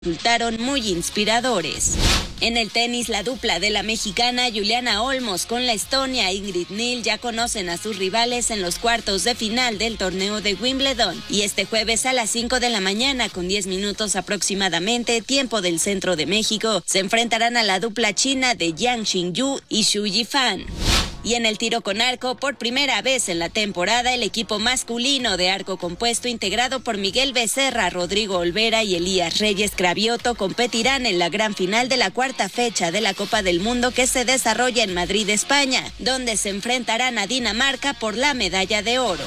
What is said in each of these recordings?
resultaron muy inspiradores. En el tenis, la dupla de la mexicana Juliana Olmos con la estonia Ingrid Nil ya conocen a sus rivales en los cuartos de final del torneo de Wimbledon. Y este jueves a las 5 de la mañana, con 10 minutos aproximadamente, tiempo del centro de México, se enfrentarán a la dupla china de Yang Xingyu y Xu Yifan. Y en el tiro con arco, por primera vez en la temporada, el equipo masculino de arco compuesto integrado por Miguel Becerra, Rodrigo Olvera y Elías Reyes Cravioto competirán en la gran final de la cuarta fecha de la Copa del Mundo que se desarrolla en Madrid, España, donde se enfrentarán a Dinamarca por la medalla de oro.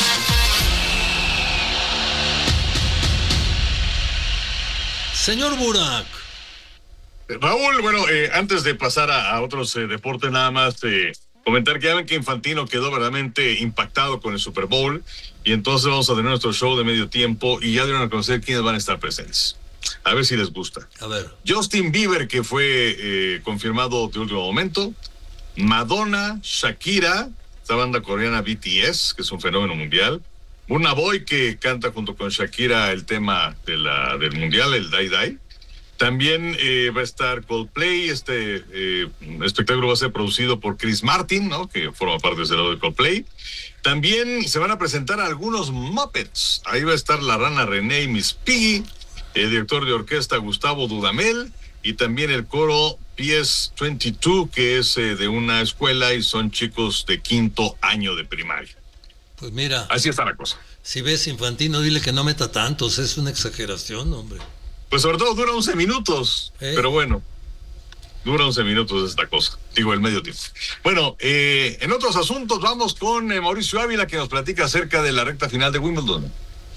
Señor Burak. Raúl, bueno, antes de pasar a otros deportes, nada más comentar que ya ven que Infantino quedó verdaderamente impactado con el Super Bowl y entonces vamos a tener nuestro show de medio tiempo y ya dieron a conocer quiénes van a estar presentes. A ver si les gusta. A ver. Justin Bieber, que fue confirmado de último momento. Madonna, Shakira, esta banda coreana BTS, que es un fenómeno mundial. Burna Boy, que canta junto con Shakira el tema del mundial, el Die Die. También va a estar Coldplay. Este espectáculo va a ser producido por Chris Martin, ¿no?, que forma parte de ese lado de Coldplay. También se van a presentar algunos Muppets. Ahí va a estar la rana René y Miss Piggy, el director de orquesta Gustavo Dudamel, y también el coro PS22, que es de una escuela y son chicos de 5º año de primaria. Pues mira. Así está la cosa. Si ves Infantino, dile que no meta tantos, es una exageración, hombre. Pues sobre todo dura 11 minutos, pero bueno, dura 11 minutos esta cosa, digo, el medio tiempo. Bueno, en otros asuntos vamos con Mauricio Ávila, que nos platica acerca de la recta final de Wimbledon.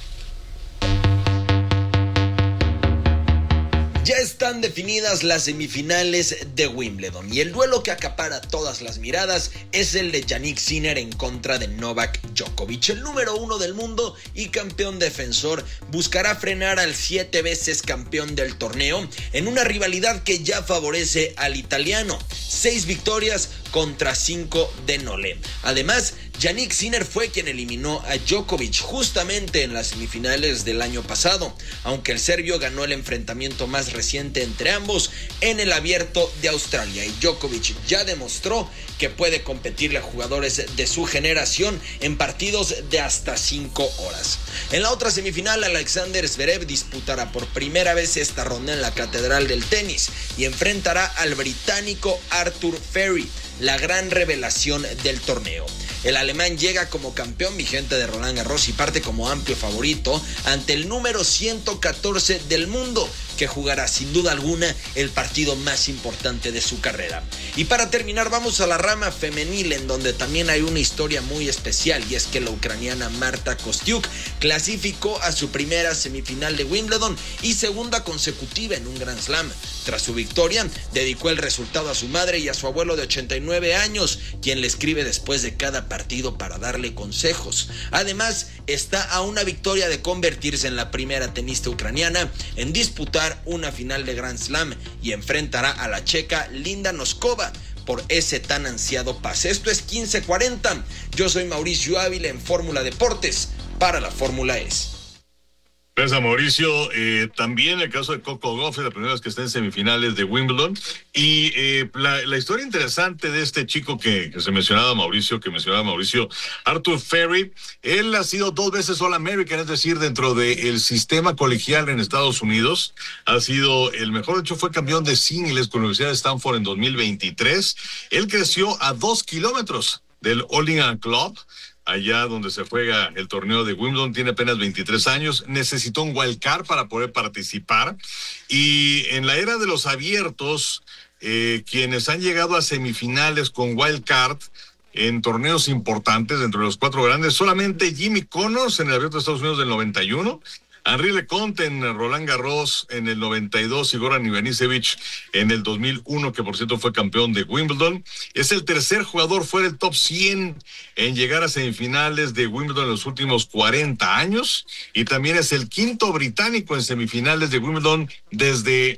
Ya están definidas las semifinales de Wimbledon y el duelo que acapara todas las miradas es el de Jannik Sinner en contra de Novak Djokovic. El número 1 del mundo y campeón defensor buscará frenar al 7 veces campeón del torneo en una rivalidad que ya favorece al italiano. 6 victorias contra 5 de Nole. Además, Jannik Sinner fue quien eliminó a Djokovic justamente en las semifinales del año pasado, aunque el serbio ganó el enfrentamiento más reciente entre ambos en el Abierto de Australia, y Djokovic ya demostró que puede competirle a jugadores de su generación en partidos de hasta 5 horas. En la otra semifinal, Alexander Zverev disputará por primera vez esta ronda en la Catedral del Tenis y enfrentará al británico Arthur Ferry, la gran revelación del torneo. El alemán llega como campeón vigente de Roland Garros y parte como amplio favorito ante el número 114 del mundo, que jugará sin duda alguna el partido más importante de su carrera. Y para terminar, vamos a la rama femenil, en donde también hay una historia muy especial, y es que la ucraniana Marta Kostyuk clasificó a su primera semifinal de Wimbledon y segunda consecutiva en un Grand Slam. Tras su victoria, dedicó el resultado a su madre y a su abuelo de 89 años, quien le escribe después de cada partido para darle consejos. Además, está a una victoria de convertirse en la primera tenista ucraniana en disputar una final de Grand Slam y enfrentará a la checa Linda Noskova por ese tan ansiado pase. Esto es 1540. Yo soy Mauricio Ávila en Fórmula Deportes para la Fórmula E. Gracias, Mauricio. También el caso de Coco Gauff, la primera vez que está en semifinales de Wimbledon. Y la historia interesante de este chico que mencionaba Mauricio, Arthur Ferry, él ha sido 2 veces All-American, es decir, dentro del sistema colegial en Estados Unidos, ha sido el mejor. De hecho, fue campeón de singles con la Universidad de Stanford en 2023. Él creció a 2 kilómetros del All England Club, allá donde se juega el torneo de Wimbledon. Tiene apenas 23 años, necesitó un wild card para poder participar, y en la era de los abiertos, quienes han llegado a semifinales con wild card en torneos importantes dentro de los 4 grandes, solamente Jimmy Connors en el Abierto de Estados Unidos del 91, Henri Leconte en Roland Garros en el 92 y Goran Ivanisevic en el 2001, que por cierto fue campeón de Wimbledon. Es el tercer jugador fuera del top 100 en llegar a semifinales de Wimbledon en los últimos 40 años, y también es el 5º británico en semifinales de Wimbledon desde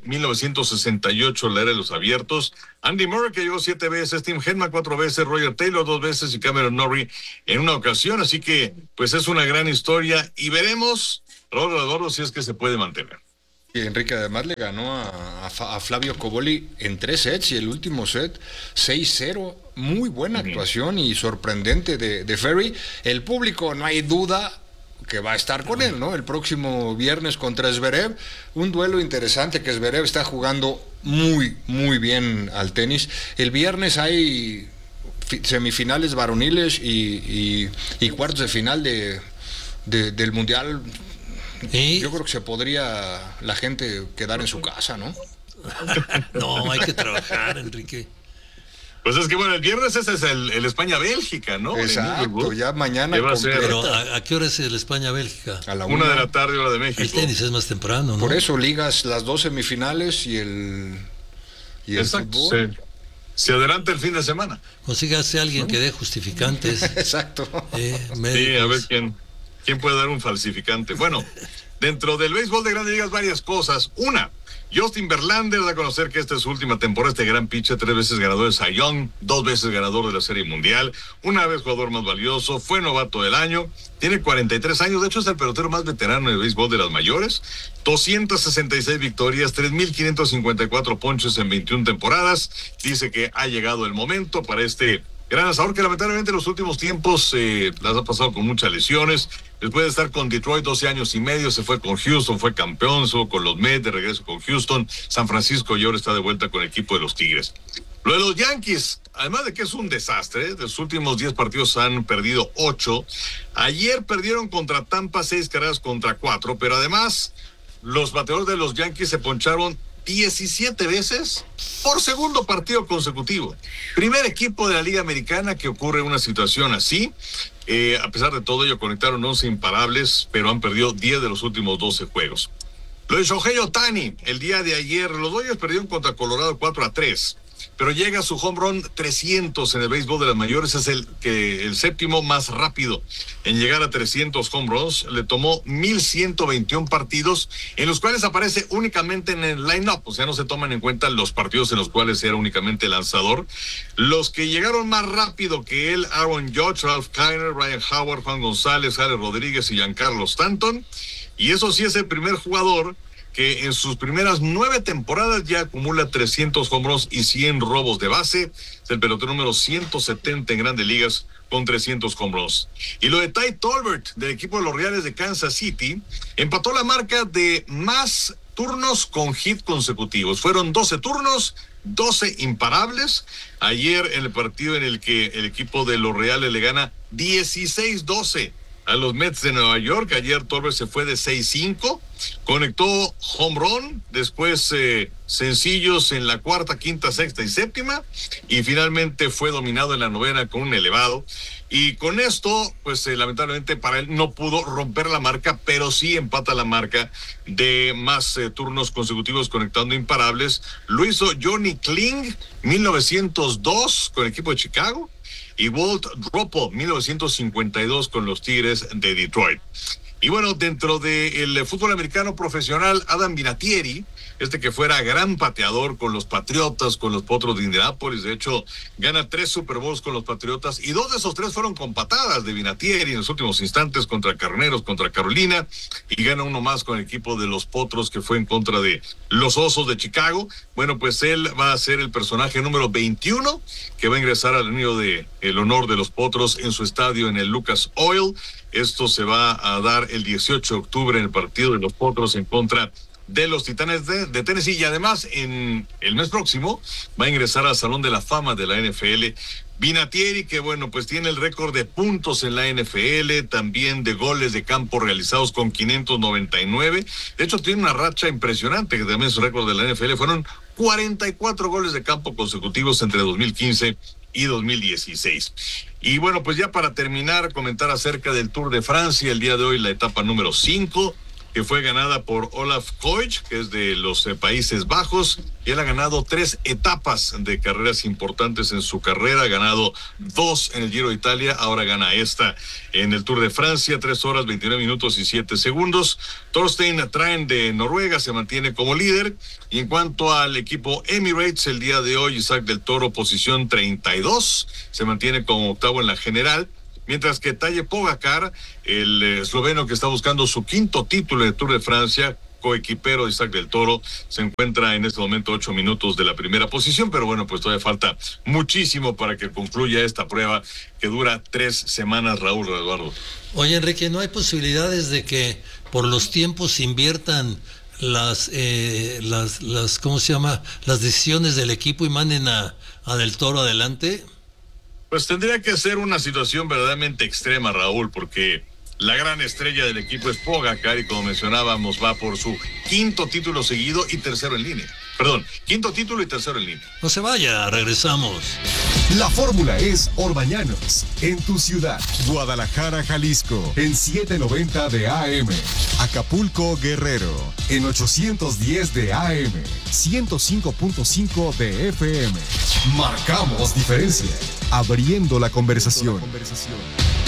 1968, la era de los abiertos. Andy Murray, que llegó 7 veces, Tim Henman 4 veces, Roger Taylor 2 veces y Cameron Norrie en una ocasión. Así que pues es una gran historia y veremos, Eduardo, si es que se puede mantener. Y Enrique además le ganó a Flavio Cobolli en 3 sets y el último set 6-0. Muy buena actuación y sorprendente de Ferry. El público, no hay duda que va a estar con él, ¿no? El próximo viernes contra Zverev. Un duelo interesante que Zverev está jugando muy, muy bien al tenis. El viernes hay semifinales varoniles y cuartos de final del Mundial. ¿Y? Yo creo que se podría la gente quedar en su casa, ¿no? No, hay que trabajar, Enrique. Pues es que bueno, el viernes ese es el España-Bélgica, ¿no? Exacto, ya mañana Pero ¿a qué hora es el España-Bélgica? A la 1 de la tarde, hora de México. El tenis es más temprano, ¿no? Por eso ligas las 2 semifinales y el Exacto, fútbol. se adelanta el fin de semana. Consígase a alguien que dé justificantes. Exacto. Sí, a ver quién puede dar un falsificante. Bueno, dentro del béisbol de Grandes Ligas varias cosas. Una, Justin Verlander da a conocer que esta es su última temporada, este gran pitcher, 3 veces ganador de Cy Young, 2 veces ganador de la Serie Mundial, una vez jugador más valioso, fue novato del año, tiene 43 años, de hecho es el pelotero más veterano del béisbol de las mayores, 266 victorias, 3.554 ponches en 21 temporadas, dice que ha llegado el momento para este gran lanzador que lamentablemente en los últimos tiempos las ha pasado con muchas lesiones. Después de estar con Detroit 12 años y medio, se fue con Houston, fue campeón, estuvo con los Mets, de regreso con Houston, San Francisco y ahora está de vuelta con el equipo de los Tigres. Lo de los Yankees, además de que es un desastre, de sus últimos 10 partidos han perdido 8. Ayer perdieron contra Tampa 6 carreras contra 4, pero además los bateadores de los Yankees se poncharon 17 veces por segundo partido consecutivo. Primer equipo de la Liga Americana que ocurre una situación así. A pesar de todo, ellos conectaron 11 imparables, pero han perdido 10 de los últimos 12 juegos. Lo de Shohei Ohtani, el día de ayer, los Dodgers perdieron contra Colorado 4-3. Pero llega su home run 300 en el béisbol de las mayores, es el séptimo más rápido en llegar a 300 home runs. Le tomó 1,121 partidos, en los cuales aparece únicamente en el line-up, o sea, no se toman en cuenta los partidos en los cuales era únicamente lanzador. Los que llegaron más rápido que él, Aaron Judge, Ralph Kiner, Ryan Howard, Juan González, Alex Rodríguez y Giancarlo Stanton. Y eso sí es el primer jugador que en sus primeras 9 temporadas ya acumula 300 home runs y 100 robos de base. Es el pelotero número 170 en Grandes Ligas con 300 home runs. Y lo de Ty Tolbert, del equipo de los Reales de Kansas City, empató la marca de más turnos con hit consecutivos. Fueron 12 turnos, 12 imparables. Ayer en el partido en el que el equipo de los Reales le gana 16-12 a los Mets de Nueva York. Ayer Tolbert se fue de 6-5, conectó home run, después sencillos en la cuarta, quinta, sexta y séptima, y finalmente fue dominado en la novena con un elevado. Y con esto, pues lamentablemente para él no pudo romper la marca, pero sí empata la marca de más turnos consecutivos conectando imparables. Lo hizo Johnny Kling, 1902, con el equipo de Chicago, y Walt Dropo, 1952, con los Tigres de Detroit. Y bueno, dentro del fútbol americano profesional, Adam Vinatieri, que fuera gran pateador con los Patriotas, con los Potros de Indianápolis, de hecho, gana 3 Super Bowls con los Patriotas, y 2 de esos 3 fueron con patadas de Vinatieri en los últimos instantes contra Carneros, contra Carolina, y gana uno más con el equipo de los Potros, que fue en contra de los Osos de Chicago. Bueno, pues él va a ser el personaje número 21 que va a ingresar al anillo de el honor de los Potros en su estadio en el Lucas Oil. Esto se va a dar el 18 de octubre en el partido de los Potros en contra de los Titanes de Tennessee, y además en el mes próximo va a ingresar al Salón de la Fama de la NFL. Vinatieri, que bueno, pues tiene el récord de puntos en la NFL, también de goles de campo realizados con 599. De hecho, tiene una racha impresionante, que también es su récord de la NFL. Fueron 44 goles de campo consecutivos entre 2015 y 2016. Y bueno, pues ya para terminar, comentar acerca del Tour de Francia. El día de hoy la etapa número 5, que fue ganada por Olaf Koich, que es de los Países Bajos. Y él ha ganado 3 etapas de carreras importantes en su carrera. Ha ganado 2 en el Giro de Italia, ahora gana esta en el Tour de Francia, 3 horas, 29 minutos y 7 segundos. Thorstein Tran de Noruega se mantiene como líder. Y en cuanto al equipo Emirates, el día de hoy, Isaac del Toro, posición 32, se mantiene como octavo en la general. Mientras que Tadej Pogačar, el esloveno que está buscando su 5º título de Tour de Francia, coequipero Isaac del Toro se encuentra en este momento 8 minutos de la primera posición, pero bueno, pues todavía falta muchísimo para que concluya esta prueba que dura 3 semanas, Raúl, Eduardo. Oye, Enrique, ¿no hay posibilidades de que por los tiempos inviertan las ¿cómo se llama? Las decisiones del equipo y manden a del Toro adelante? Pues tendría que ser una situación verdaderamente extrema, Raúl, porque la gran estrella del equipo es Pogacar y como mencionábamos va por su 5º título seguido y 3º en línea. Perdón, 5º título y 3º en línea. No se vaya, regresamos. La fórmula es Orbañanos, en tu ciudad. Guadalajara, Jalisco, en 790 de AM. Acapulco, Guerrero, en 810 de AM. 105.5 de FM. Marcamos diferencia, abriendo la conversación.